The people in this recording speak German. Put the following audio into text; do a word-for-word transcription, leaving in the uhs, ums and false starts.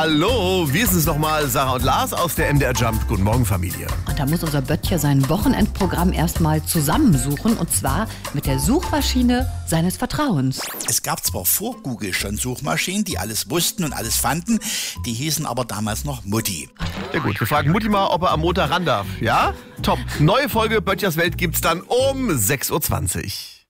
Hallo, wir sind es nochmal, Sarah und Lars aus der M D R Jump. Guten Morgen, Familie. Und da muss unser Böttcher sein Wochenendprogramm erstmal zusammensuchen. Und zwar mit der Suchmaschine seines Vertrauens. Es gab zwar vor Google schon Suchmaschinen, die alles wussten und alles fanden. Die hießen aber damals noch Mutti. Ja gut, wir fragen Mutti mal, ob er am Montag ran darf. Ja? Top. Neue Folge Böttchers Welt gibt's dann um sechs Uhr zwanzig.